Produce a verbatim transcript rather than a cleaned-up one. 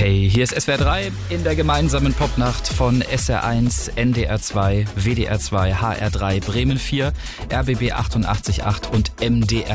Hey, hier ist S W R drei in der gemeinsamen Popnacht von S R eins, N D R zwei, W D R zwei, H R drei, Bremen vier, R B B achtundachtzig Komma acht und M D R